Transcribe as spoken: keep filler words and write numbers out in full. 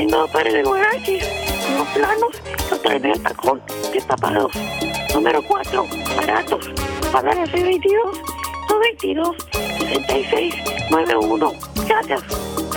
Dos pares de guaraches, unos planos, los traen en el tacón destapados. Número cuatro, baratos. Hablar a seis veintidós, dos veintidós, sesenta y seis noventa y uno. Gracias.